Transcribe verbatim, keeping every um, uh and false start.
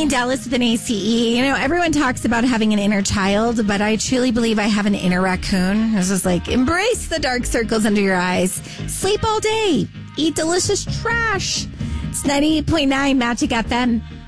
me, Dallas with an A C E. You know, everyone talks about having an inner child, but I truly believe I have an inner raccoon. This is like, embrace the dark circles under your eyes. Sleep all day. Eat delicious trash. It's ninety-eight point nine Magic F M.